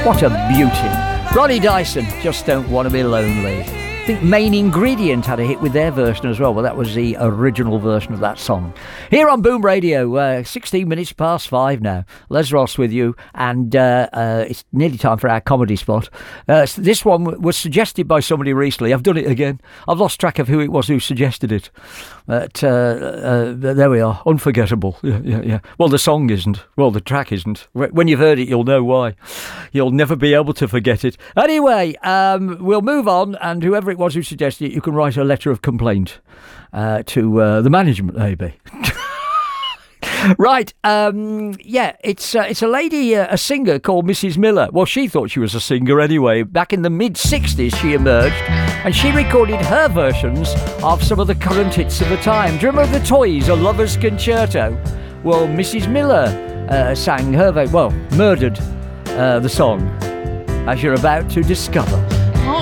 What a beauty. Ronnie Dyson, Just Don't Want to Be Lonely. I think Main Ingredient had a hit with their version as well, but that was the original version of that song. Here on Boom Radio, 16 minutes past 5 now. Les Ross with you, and it's nearly time for our comedy spot. This one was suggested by somebody recently. I've done it again. I've lost track of who it was who suggested it. But there we are. Unforgettable. Yeah. Well, the song isn't. Well, the track isn't. When you've heard it, you'll know why. You'll never be able to forget it. Anyway, we'll move on, and whoever it was who suggested it, you can write a letter of complaint to the management, maybe. Right, it's a lady, a singer called Mrs. Miller. Well, she thought she was a singer anyway. Back in the mid-60s she emerged, and she recorded her versions of some of the current hits of the time. Do you remember The Toys, A Lover's Concerto? Well, Mrs. Miller sang her, murdered the song, as you're about to discover.